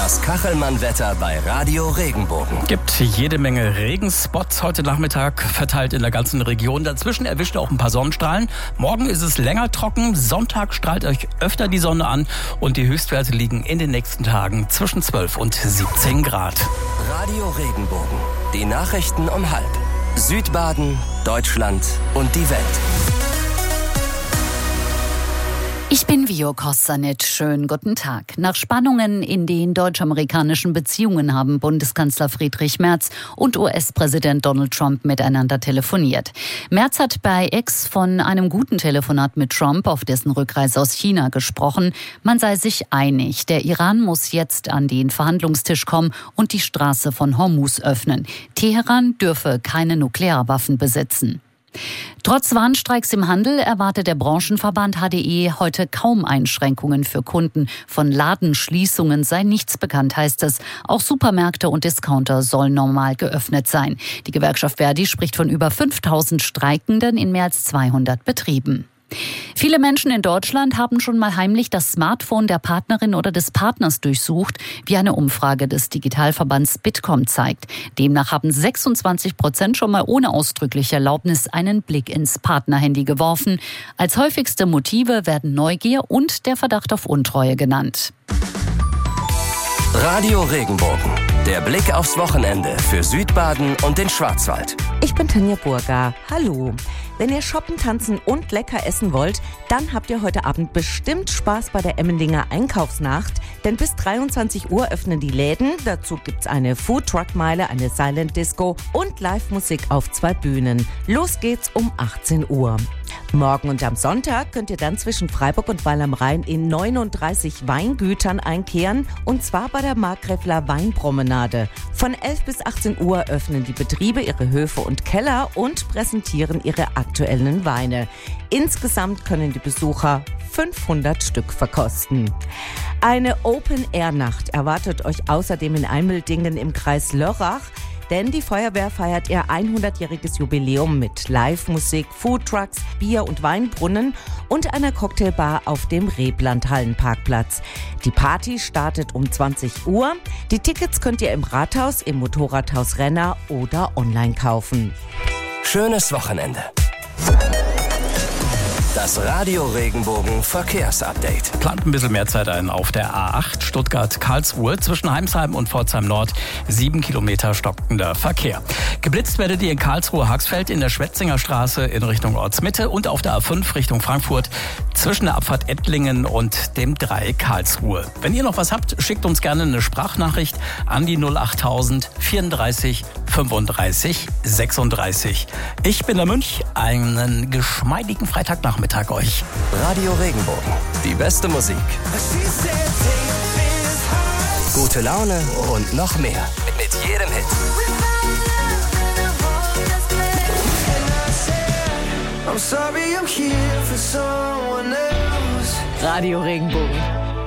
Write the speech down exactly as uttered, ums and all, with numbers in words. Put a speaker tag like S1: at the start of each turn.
S1: Das Kachelmann-Wetter bei Radio Regenbogen.
S2: Gibt jede Menge Regenspots heute Nachmittag verteilt in der ganzen Region. Dazwischen erwischt auch ein paar Sonnenstrahlen. Morgen ist es länger trocken. Sonntag strahlt euch öfter die Sonne an. Und die Höchstwerte liegen in den nächsten Tagen zwischen zwölf und siebzehn Grad.
S1: Radio Regenbogen. Die Nachrichten um halb. Südbaden, Deutschland und die Welt.
S3: Ich bin Vio Kosanic. Schönen guten Tag. Nach Spannungen in den deutsch-amerikanischen Beziehungen haben Bundeskanzler Friedrich Merz und U S-Präsident Donald Trump miteinander telefoniert. Merz hat bei X von einem guten Telefonat mit Trump auf dessen Rückreise aus China gesprochen. Man sei sich einig. Der Iran muss jetzt an den Verhandlungstisch kommen und die Straße von Hormuz öffnen. Teheran dürfe keine Nuklearwaffen besitzen. Trotz Warnstreiks im Handel erwartet der Branchenverband H D E heute kaum Einschränkungen für Kunden. Von Ladenschließungen sei nichts bekannt, heißt es. Auch Supermärkte und Discounter sollen normal geöffnet sein. Die Gewerkschaft Verdi spricht von über fünftausend Streikenden in mehr als zweihundert Betrieben. Viele Menschen in Deutschland haben schon mal heimlich das Smartphone der Partnerin oder des Partners durchsucht, wie eine Umfrage des Digitalverbands Bitkom zeigt. Demnach haben sechsundzwanzig Prozent schon mal ohne ausdrückliche Erlaubnis einen Blick ins Partnerhandy geworfen. Als häufigste Motive werden Neugier und der Verdacht auf Untreue genannt.
S1: Radio Regenbogen. Der Blick aufs Wochenende für Südbaden und den Schwarzwald.
S4: Ich bin Tanja Burger. Hallo. Wenn ihr shoppen, tanzen und lecker essen wollt, dann habt ihr heute Abend bestimmt Spaß bei der Emmendinger Einkaufsnacht. Denn bis dreiundzwanzig Uhr öffnen die Läden. Dazu gibt's eine Foodtruck-Meile, eine Silent Disco und Live-Musik auf zwei Bühnen. Los geht's um achtzehn Uhr. Morgen und am Sonntag könnt ihr dann zwischen Freiburg und Weil am Rhein in neununddreißig Weingütern einkehren. Und zwar bei der Markgräfler Weinpromenade. Von elf bis achtzehn Uhr öffnen die Betriebe ihre Höfe und Keller und präsentieren ihre aktuellen Weine. Insgesamt können die Besucher fünfhundert Stück verkosten. Eine Open-Air-Nacht erwartet euch außerdem in Eimeldingen im Kreis Lörrach. Denn die Feuerwehr feiert ihr hundertjähriges Jubiläum mit Live-Musik, Foodtrucks, Bier- und Weinbrunnen und einer Cocktailbar auf dem Rebland-Hallenparkplatz. Die Party startet um zwanzig Uhr. Die Tickets könnt ihr im Rathaus, im Motorradhaus Renner oder online kaufen.
S1: Schönes Wochenende. Das Radio Regenbogen Verkehrsupdate.
S2: Plant ein bisschen mehr Zeit ein auf der A acht Stuttgart-Karlsruhe zwischen Heimsheim und Pforzheim Nord. Sieben Kilometer stockender Verkehr. Geblitzt werdet ihr in Karlsruhe-Haxfeld in der Schwetzinger Straße in Richtung Ortsmitte und auf der A fünf Richtung Frankfurt zwischen der Abfahrt Ettlingen und dem Dreieck Karlsruhe. Wenn ihr noch was habt, schickt uns gerne eine Sprachnachricht an die null achttausend vierunddreißig fünfunddreißig sechsunddreißig. Ich bin der Münch. Einen geschmeidigen Freitagnachmittag euch.
S1: Radio Regenbogen. Die beste Musik. Gute Laune und noch mehr. Mit jedem Hit.
S5: I'm sorry I'm here for someone else.
S4: Radio Regenbogen.